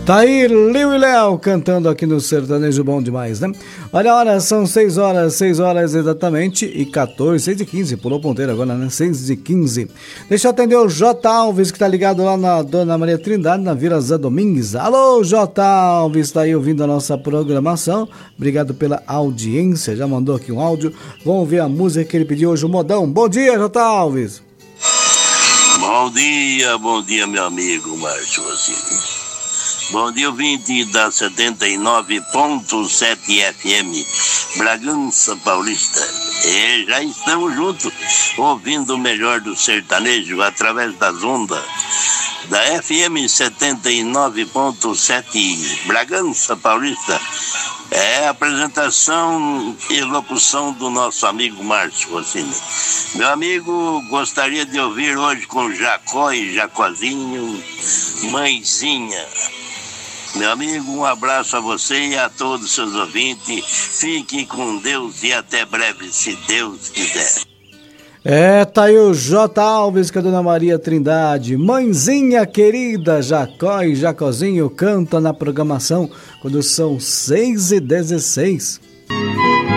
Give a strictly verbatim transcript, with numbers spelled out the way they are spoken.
Tá aí Liu e Léo cantando aqui no Sertanejo Bom Demais, né? Olha a hora, são seis horas, seis horas exatamente e quatorze, seis e quinze, pulou ponteiro agora, né? seis e quinze. Deixa eu atender o J. Alves, que tá ligado lá na Dona Maria Trindade, na Vila Zé Domingues. Alô, J. Alves, tá aí ouvindo a nossa programação. Obrigado pela audiência, já mandou aqui um áudio. Vamos ouvir a música que ele pediu hoje, o Modão. Bom dia, J. Alves. Bom dia, bom dia, meu amigo Márcio Rossini. Bom dia, ouvinte da setenta e nove ponto sete F M, Bragança Paulista. E já estamos juntos, ouvindo o melhor do sertanejo através das ondas da F M setenta e nove ponto sete, Bragança Paulista. É a apresentação e locução do nosso amigo Márcio Rossini. Meu amigo, gostaria de ouvir hoje com Jacó e Jacozinho, Mãezinha. Meu amigo, um abraço a você e a todos os seus ouvintes. Fiquem com Deus e até breve, se Deus quiser. É, tá aí o J. Alves com a Dona Maria Trindade. Mãezinha querida, Jacó e Jacozinho canta na programação quando são seis e dezesseis.